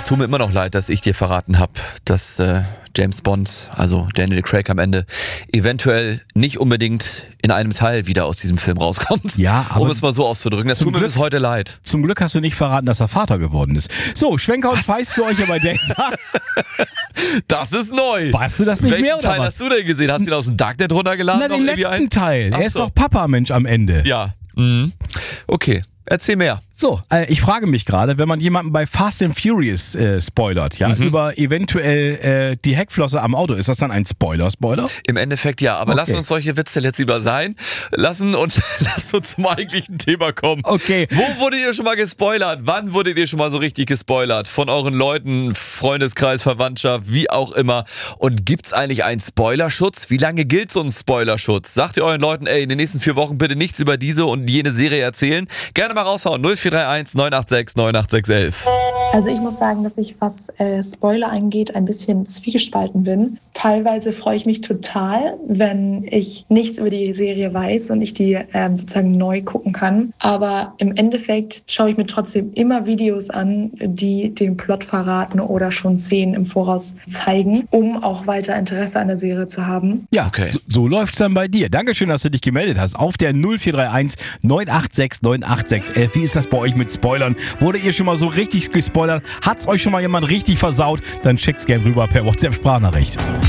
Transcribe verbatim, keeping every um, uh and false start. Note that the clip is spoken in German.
tut mir immer noch leid, dass ich dir verraten habe, dass äh, James Bond, also Daniel Craig am Ende, eventuell nicht unbedingt in einem Teil wieder aus diesem Film rauskommt. Ja, aber um es mal so auszudrücken. Das tut mir Glück, bis heute leid. Zum Glück hast du nicht verraten, dass er Vater geworden ist. So, Schwenker und Speis für euch hier bei Delta. Das ist neu. Weißt du das nicht Welchen mehr, oder Teil was? hast du denn gesehen? Hast du ihn aus dem Darknet runtergeladen? Na, den Noch irgendwie letzten ein? Teil. Ach Er ist so. doch Papa, Mensch, am Ende. Ja. Mhm. Okay, erzähl mehr. So, äh, ich frage mich gerade, wenn man jemanden bei Fast and Furious äh, spoilert, ja, Mhm. über eventuell äh, die Heckflosse am Auto, ist das dann ein Spoiler-Spoiler? Im Endeffekt ja, aber Okay. lass uns solche Witze jetzt lieber sein lassen und lass uns zum eigentlichen Thema kommen. Okay. Wo wurdet ihr schon mal gespoilert? Wann wurdet ihr schon mal so richtig gespoilert? Von euren Leuten, Freundeskreis, Verwandtschaft, wie auch immer. Und gibt's eigentlich einen Spoilerschutz? Wie lange gilt so ein Spoilerschutz? Sagt ihr euren Leuten, ey, in den nächsten vier Wochen bitte nichts über diese und jene Serie erzählen? Gerne mal raushauen. null vier drei eins neun acht sechs neun acht sechs elf. Also ich muss sagen, dass ich, was äh, Spoiler angeht, ein bisschen zwiegespalten bin. Teilweise freue ich mich total, wenn ich nichts über die Serie weiß und ich die ähm, sozusagen neu gucken kann. Aber im Endeffekt schaue ich mir trotzdem immer Videos an, die den Plot verraten oder schon Szenen im Voraus zeigen, um auch weiter Interesse an der Serie zu haben. Ja, Okay. so, so läuft's dann bei dir. Dankeschön, dass du dich gemeldet hast. Auf der null vier drei eins neun acht sechs neun acht sechs elf. Wie ist das bei euch mit Spoilern? Wurde ihr schon mal so richtig gespoilert? Hat's euch schon mal jemand richtig versaut? Dann schickt's gerne rüber per WhatsApp-Sprachnachricht.